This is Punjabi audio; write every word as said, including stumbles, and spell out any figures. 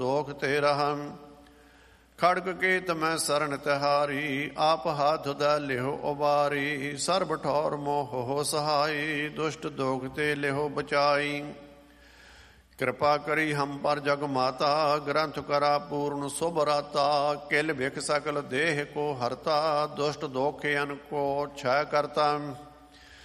ਦੋਖ ਤੇ ਰਹਮ। ਖੜਗ ਕੇਤ ਮੈਂ ਸਰਣ ਤਿਹਾਰੀ, ਆਪ ਹਾਥ ਦਾ ਲਿਹੋ ਉਬਾਰੀ। ਸਰਬ ਠੌਰ ਮੋਹ ਹੋ ਸਹਾਈ, ਦੁਸ਼ਟ ਦੋਖ ਤੇ ਲਿਹੋ ਬਚਾਈ। ਕਿਰਪਾ ਕਰੀ ਹਮ ਪਰ ਜਗ ਮਾਤਾ, ਗ੍ਰੰਥ ਕਰਾ ਪੂਰਨ ਸੁਭ ਰਾਤਾ। ਕਿਲ ਬਿਖ ਸਕਲ ਦੇਹ ਕੋ ਹਰਤਾ, ਦੁਸ਼ਟ ਦੋਖੇ ਅਨ ਕੋ ਛੈ ਕਰਤਾ।